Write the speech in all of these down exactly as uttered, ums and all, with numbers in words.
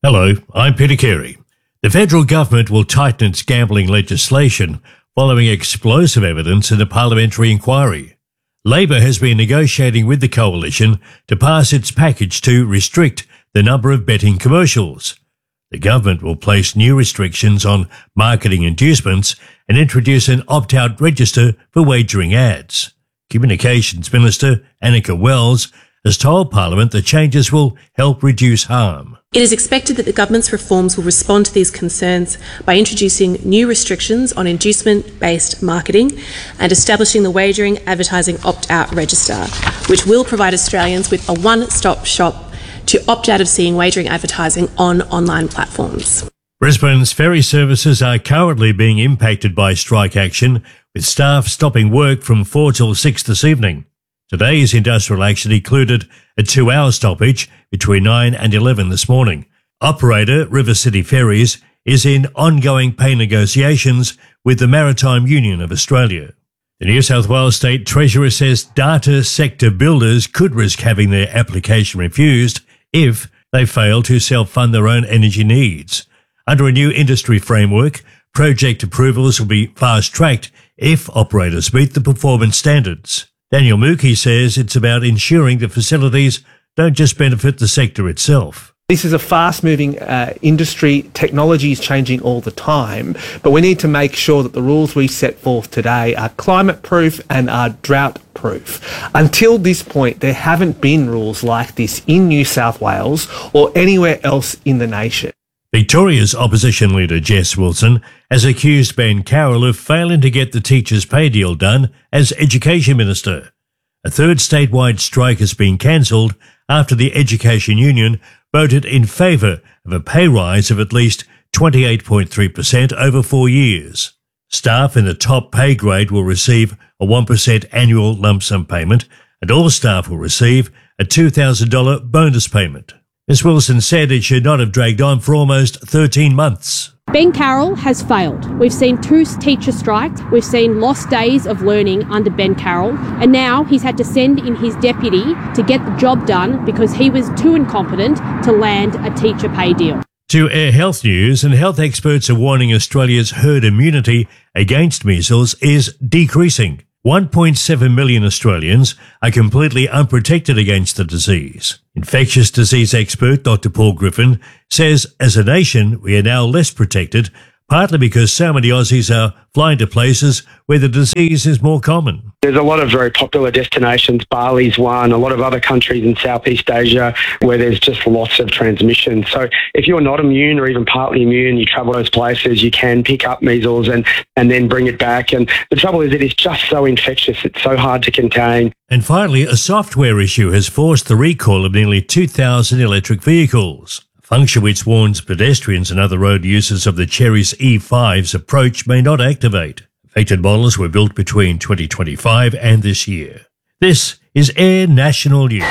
Hello, I'm Peter Carey. The federal government will tighten its gambling legislation following explosive evidence in a parliamentary inquiry. Labor has been negotiating with the coalition to pass its package to restrict the number of betting commercials. The government will place new restrictions on marketing inducements and introduce an opt-out register for wagering ads. Communications Minister Annika Wells has told Parliament the changes will help reduce harm. It is expected that the government's reforms will respond to these concerns by introducing new restrictions on inducement-based marketing and establishing the Wagering Advertising Opt-out Register, which will provide Australians with a one-stop shop to opt out of seeing wagering advertising on online platforms. Brisbane's ferry services are currently being impacted by strike action, with staff stopping work from four till six this evening. Today's industrial action included a two-hour stoppage between nine and eleven this morning. Operator River City Ferries is in ongoing pay negotiations with the Maritime Union of Australia. The New South Wales State Treasurer says data sector builders could risk having their application refused if they fail to self-fund their own energy needs. Under a new industry framework, project approvals will be fast-tracked if operators meet the performance standards. Daniel Mookie says it's about ensuring the facilities don't just benefit the sector itself. This is a fast-moving uh, industry. Technology is changing all the time, but we need to make sure that the rules we set forth today are climate-proof and are drought-proof. Until this point, there haven't been rules like this in New South Wales or anywhere else in the nation. Victoria's opposition leader Jess Wilson has accused Ben Carroll of failing to get the teachers' pay deal done as Education Minister. A third statewide strike has been cancelled after the Education Union voted in favour of a pay rise of at least twenty-eight point three percent over four years. Staff in the top pay grade will receive a one percent annual lump sum payment, and all staff will receive a two thousand dollars bonus payment. Miz Wilson said it should not have dragged on for almost thirteen months. Ben Carroll has failed. We've seen two teacher strikes, we've seen lost days of learning under Ben Carroll, and now he's had to send in his deputy to get the job done because he was too incompetent to land a teacher pay deal. To Air Health News, and health experts are warning Australia's herd immunity against measles is decreasing. one point seven million Australians are completely unprotected against the disease. Infectious disease expert Doctor Paul Griffin says as a nation we are now less protected, partly because so many Aussies are flying to places where the disease is more common. There's a lot of very popular destinations, Bali's one, a lot of other countries in Southeast Asia where there's just lots of transmission. So if you're not immune or even partly immune, you travel those places, you can pick up measles and, and then bring it back. And the trouble is it is just so infectious, it's so hard to contain. And finally, a software issue has forced the recall of nearly two thousand electric vehicles. A function which warns pedestrians and other road users of the Chery's E five's approach may not activate. Affected models were built between twenty twenty-five and this year. This is Air National News.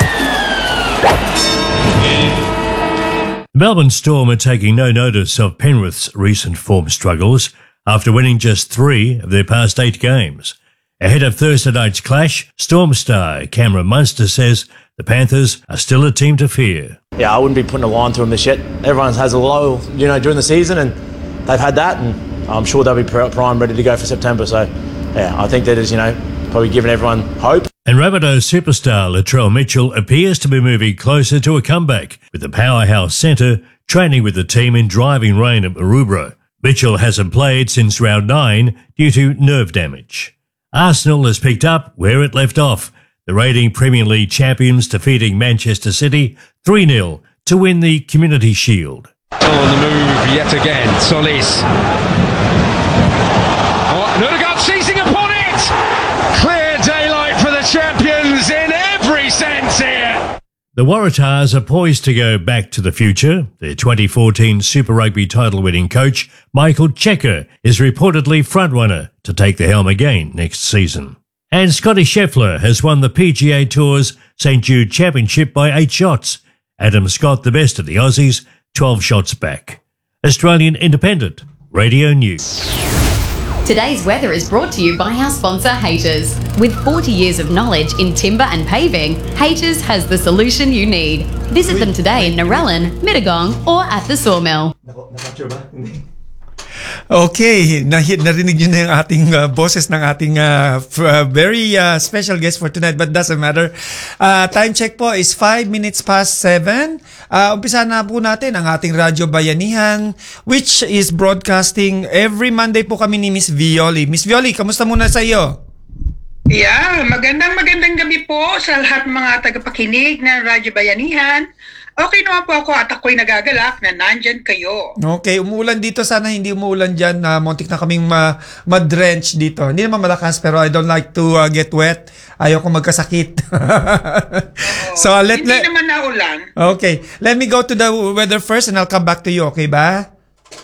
The Melbourne Storm are taking no notice of Penrith's recent form struggles after winning just three of their past eight games. Ahead of Thursday night's clash, Storm star Cameron Munster says the Panthers are still a team to fear. Yeah, I wouldn't be putting a line through them this yet. Everyone has a low, you know, during the season, and they've had that, and I'm sure they'll be prime, ready to go for September. So, yeah, I think that is, you know, probably giving everyone hope. And Rabbitohs superstar Latrell Mitchell appears to be moving closer to a comeback, with the powerhouse centre training with the team in driving rain at Maroubra. Mitchell hasn't played since round nine due to nerve damage. Arsenal has picked up where it left off, the reigning Premier League champions defeating Manchester City three nil to win the Community Shield. On the move yet again, Solis. Oh, Nurgaard seizing upon it! Clear daylight for the champions in every sense here! The Waratahs are poised to go back to the future. Their twenty fourteen Super Rugby title-winning coach, Michael Cheika, is reportedly frontrunner to take the helm again next season. And Scotty Scheffler has won the P G A Tour's Saint Jude Championship by eight shots. Adam Scott, the best of the Aussies, twelve shots back. Australian Independent Radio News. Today's weather is brought to you by our sponsor, Haters. With forty years of knowledge in timber and paving, Haters has the solution you need. Visit them today in Narellan, Mittagong, or at the Sawmill. Na-capture ba? Hindi. Okay, narinig nyo na yung ating uh, boses ng ating uh, f- uh, very uh, special guest for tonight, but doesn't matter. Uh, time check po is five minutes past seven. Uh, umpisa na po natin ang ating Radyo Bayanihan, which is broadcasting every Monday po kami ni Miss Violi. Miss Violi, kamusta muna sa iyo? Yeah, magandang magandang gabi po sa lahat ng mga tagapakinig ng Radyo Bayanihan. Okay naman po ako at ako'y nagagalak na nandyan kayo. Okay, umuulan dito. Sana hindi umuulan dyan. Uh, muntik na kaming ma- ma-drench dito. Hindi naman malakas pero I don't like to uh, get wet. Ayaw ko magkasakit. So, let, hindi let, naman naulan. Okay, let me go to the weather first and I'll come back to you. Okay ba?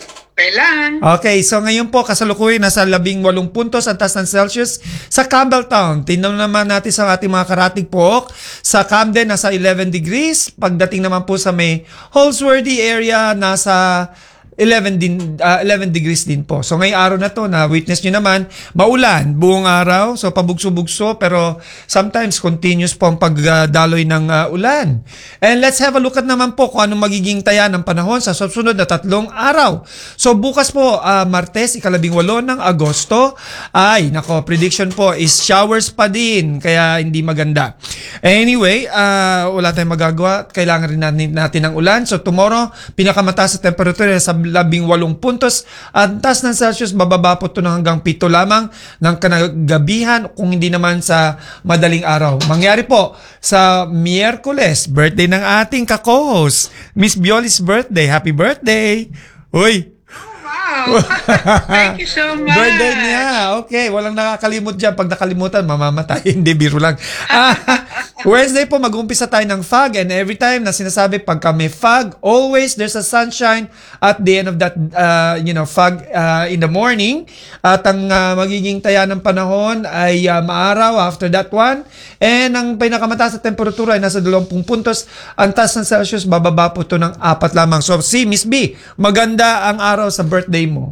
Kailan? Okay, so ngayon po kasalukuyan nasa labing walong puntos ang taas ng Celsius sa Campbelltown. Tingnan naman natin sa ating mga karatig po. Sa Camden nasa eleven degrees. Pagdating naman po sa may Holsworthy area nasa eleven din uh, eleven degrees din po. So ngayong araw na to na witness nyo naman, maulan buong araw. So pabugso-bugso pero sometimes continuous po ang pagdaloy ng uh, ulan. And let's have a look at naman po kung anong magiging taya ng panahon sa susunod na tatlong araw. So bukas po uh, Martes, ikalabing walo ng Agosto, ay nako, prediction po is showers pa din kaya hindi maganda. Anyway, uh, wala tayong magagawa. Kailangan rin natin, natin ng ulan. So tomorrow, pinakamataas sa temperature sa labing walong puntos at taas ng Celsius, bababa po ito ng hanggang pito lamang ng kanagabihan kung hindi naman sa madaling araw. Mangyari po sa Miyerkules, birthday ng ating ka-co-host, Miss Violi's birthday. Happy birthday! Uy! Wow! Thank you so much! Birthday niya. Okay, walang nakakalimot dyan. Pag nakalimutan, mamamatay. Hindi, biro lang. Ah, Wednesday po, mag-umpisa tayo ng fog and every time na sinasabi pagka may fog, always there's a sunshine at the end of that uh, you know, fog uh, in the morning. At ang uh, magiging taya ng panahon ay uh, maaraw after that one. And ang pinakamataas na temperatura ay nasa dalawang puntos. Ang taas ng Celsius, bababa po ito ng apat lamang. So, si Miss B, maganda ang araw sa birthday mo.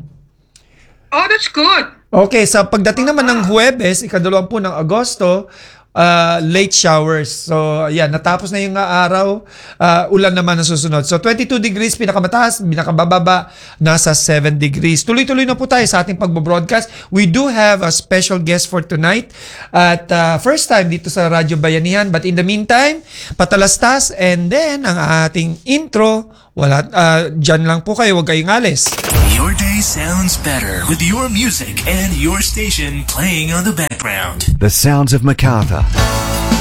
Oh, that's good. Okay, sa pagdating naman ng Huwebes, ikadalawampu ng Agosto, uh, late showers. So, yan, natapos na yung uh, araw, uh, ulan naman ang susunod. So, twenty-two degrees pinakamataas, pinakabababa, nasa seven degrees. Tuloy-tuloy na po tayo sa ating pagbo-broadcast. We do have a special guest for tonight at uh, first time dito sa Radyo Bayanihan. But in the meantime, patalastas and then ang ating intro, wala, uh, dyan lang po kayo, huwag kayong alis. Your day sounds better with your music and your station playing on the background. The sounds of MacArthur.